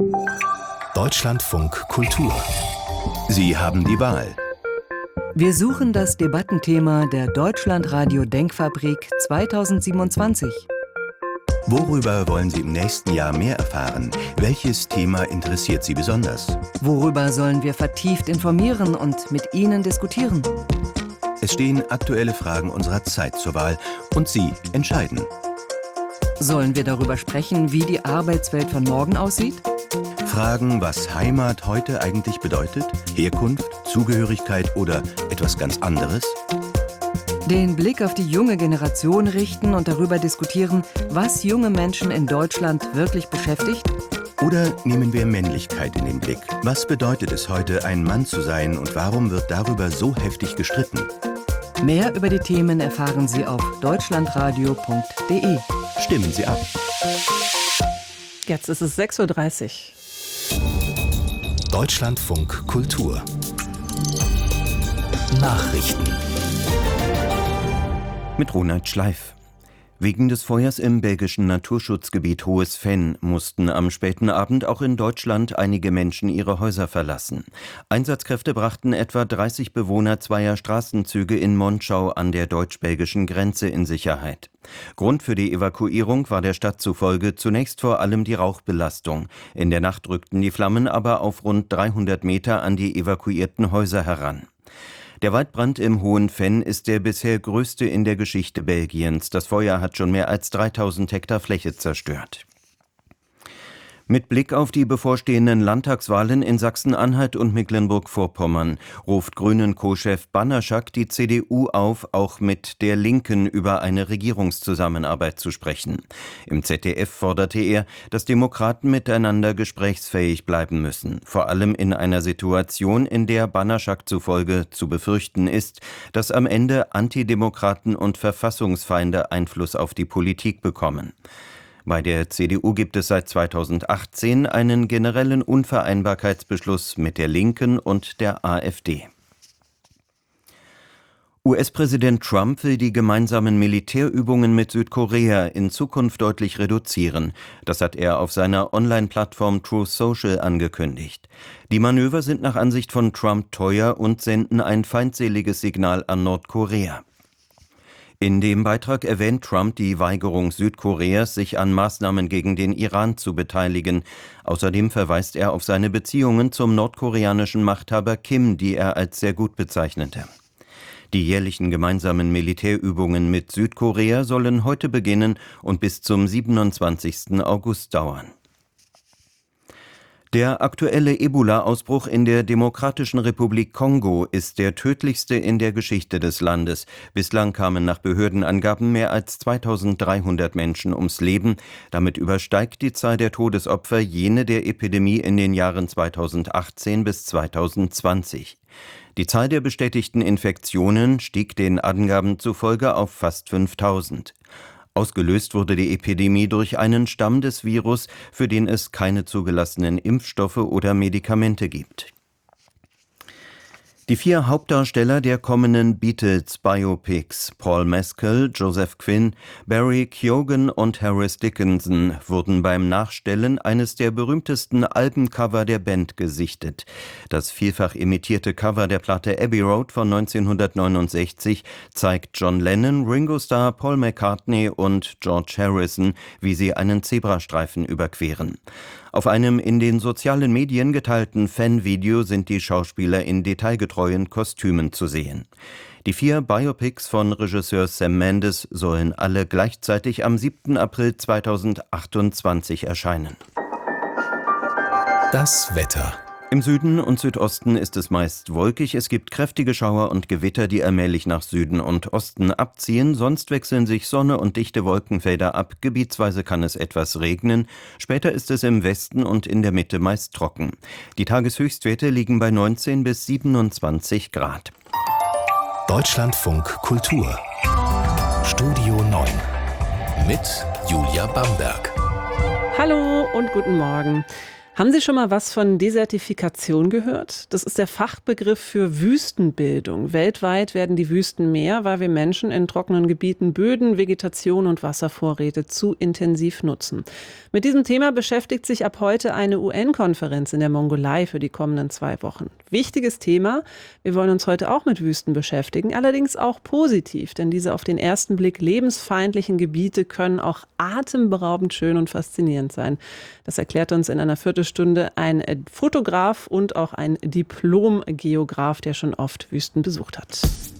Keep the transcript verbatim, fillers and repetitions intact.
Deutschlandfunk Kultur. Sie haben die Wahl. Wir suchen das Debattenthema der Deutschlandradio Denkfabrik zweitausendsiebenundzwanzig. Worüber wollen Sie im nächsten Jahr mehr erfahren? Welches Thema interessiert Sie besonders? Worüber sollen wir vertieft informieren und mit Ihnen diskutieren? Es stehen aktuelle Fragen unserer Zeit zur Wahl und Sie entscheiden. Sollen wir darüber sprechen, wie die Arbeitswelt von morgen aussieht? Fragen, was Heimat heute eigentlich bedeutet? Herkunft, Zugehörigkeit oder etwas ganz anderes? Den Blick auf die junge Generation richten und darüber diskutieren, was junge Menschen in Deutschland wirklich beschäftigt? Oder nehmen wir Männlichkeit in den Blick? Was bedeutet es heute, ein Mann zu sein und warum wird darüber so heftig gestritten? Mehr über die Themen erfahren Sie auf deutschlandradio punkt de. Stimmen Sie ab. Jetzt ist es sechs Uhr dreißig. Deutschlandfunk Kultur. Nachrichten. Mit Ronald Schleif. Wegen des Feuers im belgischen Naturschutzgebiet Hohes Venn mussten am späten Abend auch in Deutschland einige Menschen ihre Häuser verlassen. Einsatzkräfte brachten etwa dreißig Bewohner zweier Straßenzüge in Monschau an der deutsch-belgischen Grenze in Sicherheit. Grund für die Evakuierung war der Stadt zufolge zunächst vor allem die Rauchbelastung. In der Nacht rückten die Flammen aber auf rund dreihundert Meter an die evakuierten Häuser heran. Der Waldbrand im Hohen Venn ist der bisher größte in der Geschichte Belgiens. Das Feuer hat schon mehr als dreitausend Hektar Fläche zerstört. Mit Blick auf die bevorstehenden Landtagswahlen in Sachsen-Anhalt und Mecklenburg-Vorpommern ruft Grünen-Co-Chef Banaszak die C D U auf, auch mit der Linken über eine Regierungszusammenarbeit zu sprechen. Im Z D F forderte er, dass Demokraten miteinander gesprächsfähig bleiben müssen, vor allem in einer Situation, in der Banaszak zufolge zu befürchten ist, dass am Ende Antidemokraten und Verfassungsfeinde Einfluss auf die Politik bekommen. Bei der C D U gibt es seit zweitausendachtzehn einen generellen Unvereinbarkeitsbeschluss mit der Linken und der AfD. U S-Präsident Trump will die gemeinsamen Militärübungen mit Südkorea in Zukunft deutlich reduzieren. Das hat er auf seiner Online-Plattform Truth Social angekündigt. Die Manöver sind nach Ansicht von Trump teuer und senden ein feindseliges Signal an Nordkorea. In dem Beitrag erwähnt Trump die Weigerung Südkoreas, sich an Maßnahmen gegen den Iran zu beteiligen. Außerdem verweist er auf seine Beziehungen zum nordkoreanischen Machthaber Kim, die er als sehr gut bezeichnete. Die jährlichen gemeinsamen Militärübungen mit Südkorea sollen heute beginnen und bis zum siebenundzwanzigsten August dauern. Der aktuelle Ebola-Ausbruch in der Demokratischen Republik Kongo ist der tödlichste in der Geschichte des Landes. Bislang kamen nach Behördenangaben mehr als zweitausenddreihundert Menschen ums Leben. Damit übersteigt die Zahl der Todesopfer jene der Epidemie in den Jahren zweitausendachtzehn bis zweitausendzwanzig. Die Zahl der bestätigten Infektionen stieg den Angaben zufolge auf fast fünftausend. Ausgelöst wurde die Epidemie durch einen Stamm des Virus, für den es keine zugelassenen Impfstoffe oder Medikamente gibt. Die vier Hauptdarsteller der kommenden Beatles-Biopics, Paul Mescal, Joseph Quinn, Barry Keoghan und Harris Dickinson, wurden beim Nachstellen eines der berühmtesten Albencover der Band gesichtet. Das vielfach imitierte Cover der Platte Abbey Road von neunzehnhundertneunundsechzig zeigt John Lennon, Ringo Starr, Paul McCartney und George Harrison, wie sie einen Zebrastreifen überqueren. Auf einem in den sozialen Medien geteilten Fanvideo sind die Schauspieler in detailgetreuen Kostümen zu sehen. Die vier Biopics von Regisseur Sam Mendes sollen alle gleichzeitig am siebten April zweitausendachtundzwanzig erscheinen. Das Wetter. Im Süden und Südosten ist es meist wolkig, es gibt kräftige Schauer und Gewitter, die allmählich nach Süden und Osten abziehen, sonst wechseln sich Sonne und dichte Wolkenfelder ab, gebietsweise kann es etwas regnen, später ist es im Westen und in der Mitte meist trocken. Die Tageshöchstwerte liegen bei neunzehn bis siebenundzwanzig Grad. Deutschlandfunk Kultur. Studio neun mit Julia Bamberg. Hallo und guten Morgen. Haben Sie schon mal was von Desertifikation gehört? Das ist der Fachbegriff für Wüstenbildung. Weltweit werden die Wüsten mehr, weil wir Menschen in trockenen Gebieten Böden, Vegetation und Wasservorräte zu intensiv nutzen. Mit diesem Thema beschäftigt sich ab heute eine U N-Konferenz in der Mongolei für die kommenden zwei Wochen. Wichtiges Thema. Wir wollen uns heute auch mit Wüsten beschäftigen, allerdings auch positiv, denn diese auf den ersten Blick lebensfeindlichen Gebiete können auch atemberaubend schön und faszinierend sein. Das erklärt uns in einer Viertelstunde ein Fotograf und auch ein Diplom-Geograf, der schon oft Wüsten besucht hat.